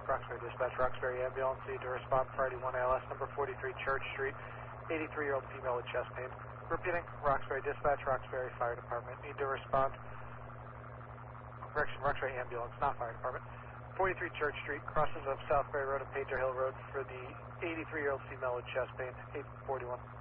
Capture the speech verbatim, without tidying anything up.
Roxbury Dispatch, Roxbury Ambulance, need to respond Friday one A L S, number forty-three Church Street, eighty-three-year-old female with chest pain. Repeating, Roxbury Dispatch, Roxbury Fire Department, need to respond, correction, Roxbury Ambulance, not Fire Department, forty-three Church Street, crosses of Southbury Road and Painter Hill Road for the eighty-three-year-old female with chest pain, eight forty-one.